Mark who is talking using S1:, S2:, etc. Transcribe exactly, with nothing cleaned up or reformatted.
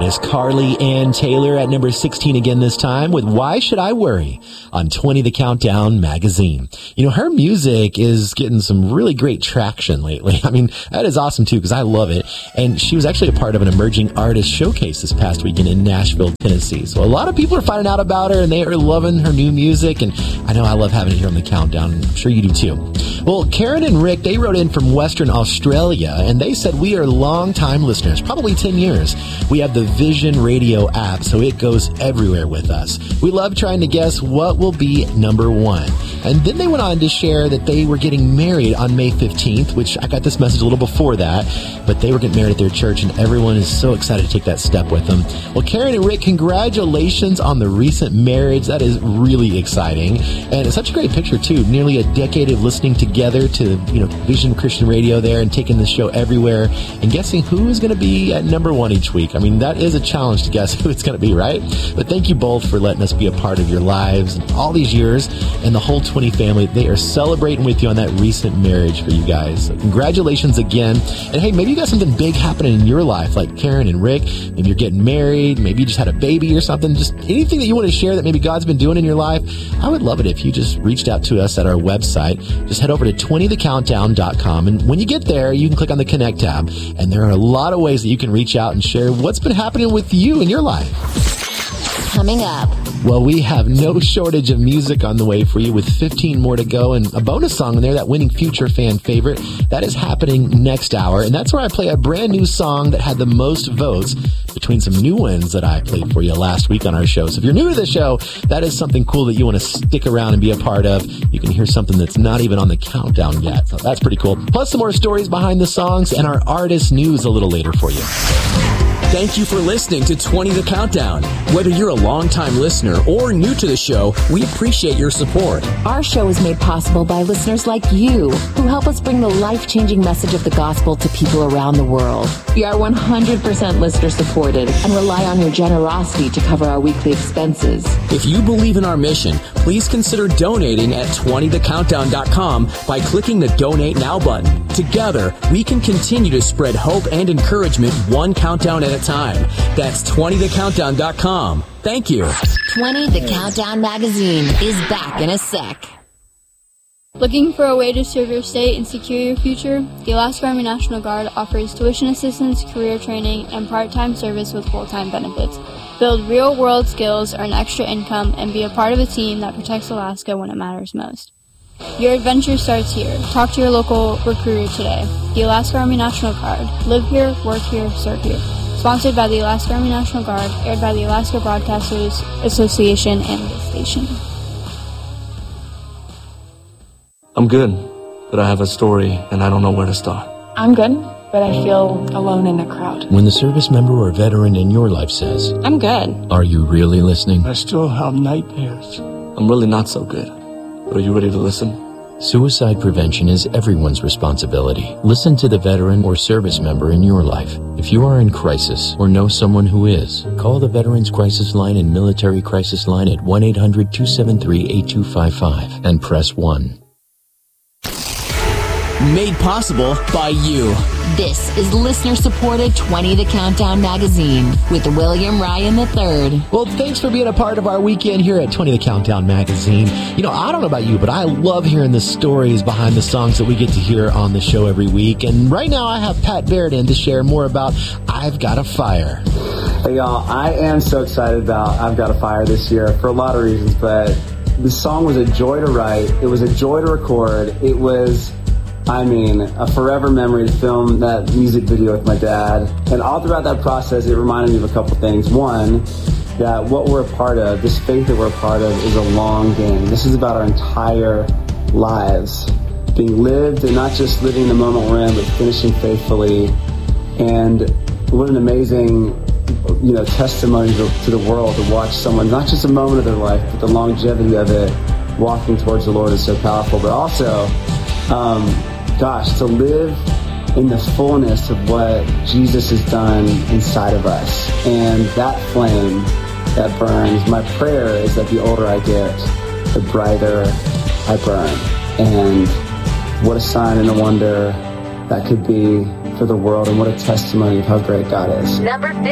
S1: That is Carly Ann Taylor at number sixteen again this time with Why Should I Worry on twenty The Countdown magazine. You know, her music is getting some really great traction lately. I mean, that is awesome too because I love it. And she was actually a part of an emerging artist showcase this past weekend in Nashville, Tennessee. So a lot of people are finding out about her and they are loving her new music. And I know I love having it here on The Countdown. I'm sure you do too. Well, Karen and Rick, they wrote in from Western Australia and they said we are long-time listeners, probably ten years. We have the Vision Radio app, so it goes everywhere with us. We love trying to guess what will be number one. And then they went on to share that they were getting married on May fifteenth, which I got this message a little before that, but they were getting married at their church and everyone is so excited to take that step with them. Well, Karen and Rick, congratulations on the recent marriage. That is really exciting. And it's such a great picture too. Nearly a decade of listening together to, you know, Vision Christian Radio there and taking the show everywhere and guessing who is going to be at number one each week. I mean, that is a challenge to guess who it's going to be, right? But thank you both for letting us be a part of your lives all these years. And the whole twenty family, they are celebrating with you on that recent marriage for you guys. So congratulations again. And hey, maybe you got something big happening in your life like Karen and Rick. Maybe you're getting married. Maybe you just had a baby or something. Just anything that you want to share that maybe God's been doing in your life. I would love it if you just reached out to us at our website. Just head over to twenty the countdown dot com. And when you get there, you can click on the Connect tab. And there are a lot of ways that you can reach out and share what's been happening with you in your life.
S2: Coming up.
S1: Well, we have no shortage of music on the way for you with fifteen more to go and a bonus song in there, that winning future fan favorite. That is happening next hour. And that's where I play a brand new song that had the most votes between some new ones that I played for you last week on our show. So if you're new to the show, that is something cool that you want to stick around and be a part of. You can hear something that's not even on the countdown yet. So that's pretty cool. Plus some more stories behind the songs and our artist news a little later for you.
S3: Thank you for listening to twenty The Countdown. Whether you're a longtime listener or new to the show, we appreciate your support.
S2: Our show is made possible by listeners like you who help us bring the life-changing message of the gospel to people around the world. We are one hundred percent listener-supported and rely on your generosity to cover our weekly expenses.
S3: If you believe in our mission, please consider donating at twenty the countdown dot com by clicking the Donate Now button. Together, we can continue to spread hope and encouragement one countdown at a time. That's twenty the countdown dot com. Thank you.
S2: twenty The Countdown magazine is back in a sec.
S4: Looking for a way to serve your state and secure your future? The Alaska Army National Guard offers tuition assistance, career training, and part-time service with full-time benefits. Build real-world skills, earn extra income, and be a part of a team that protects Alaska when it matters most. Your adventure starts here. Talk to your local recruiter today. The Alaska Army National Guard. Live here, work here, serve here. Sponsored by the Alaska Army National Guard, aired by the Alaska Broadcasters Association and this station.
S5: I'm good, but I have a story and I don't know where to start.
S6: I'm good, but I feel alone in the crowd.
S1: When the service member or veteran in your life says,
S6: I'm good.
S1: Are you really listening?
S7: I still have nightmares.
S5: I'm really not so good, but are you ready to listen?
S1: Suicide prevention is everyone's responsibility. Listen to the veteran or service member in your life. If you are in crisis or know someone who is, call the Veterans Crisis Line and Military Crisis Line at one eight hundred two seven three eight two five five and press one.
S3: Made possible by you.
S2: This is listener-supported twenty The Countdown magazine with William Ryan the third.
S1: Well, thanks for being a part of our weekend here at twenty The Countdown magazine. You know, I don't know about you, but I love hearing the stories behind the songs that we get to hear on the show every week. And right now I have Pat Baird in to share more about I've Got a Fire.
S8: Hey, y'all, I am so excited about I've Got a Fire this year for a lot of reasons, but the song was a joy to write. It was a joy to record. It was... I mean, a forever memory to film that music video with my dad. And all throughout that process, it reminded me of a couple things. One, that what we're a part of, this faith that we're a part of, is a long game. This is about our entire lives being lived, and not just living the moment we're in, but finishing faithfully. And what an amazing, you know, testimony to, to the world to watch someone, not just a moment of their life, but the longevity of it, walking towards the Lord is so powerful. But also, um, gosh, to live in the fullness of what Jesus has done inside of us. And that flame that burns, my prayer is that the older I get, the brighter I burn. And what a sign and a wonder that could be for the world, and what a testimony of how great God is.
S2: Number fifty.